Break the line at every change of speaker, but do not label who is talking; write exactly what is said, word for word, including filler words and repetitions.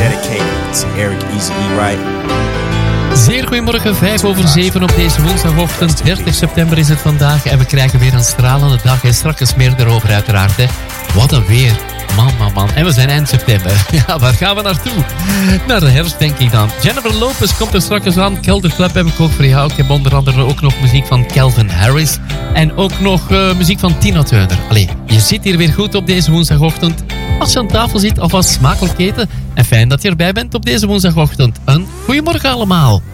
dedicated to Eric Easy E. Wright.
Zeer goedemorgen, vijf over zeven op deze woensdagochtend. dertig september is het vandaag en we krijgen weer een stralende dag. En straks meer erover uiteraard. Hè. Wat een weer. Man, man, man. En we zijn eind september. Ja, waar gaan we naartoe? Naar de herfst, denk ik dan. Jennifer Lopez komt er straks aan. Kelder Club heb ik ook voor jou. Ik heb onder andere ook nog muziek van Calvin Harris. En ook nog uh, muziek van Tina Turner. Allee, je zit hier weer goed op deze woensdagochtend. Als je aan tafel zit, alvast smakelijk eten. En fijn dat je erbij bent op deze woensdagochtend. Een goeiemorgen allemaal.